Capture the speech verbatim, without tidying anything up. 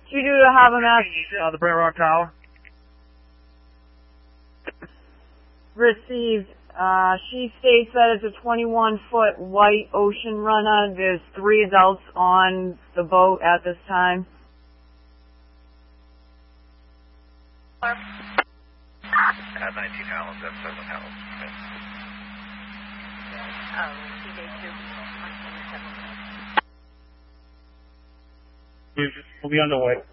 Two due to have a mess. Uh, the Brent Rock Tower. Received. Uh, she states that it's a twenty-one foot white ocean runner. There's three adults on the boat at this time. At nineteen Hallam, that's seven Hallam. Oh, T J two. We'll be underway.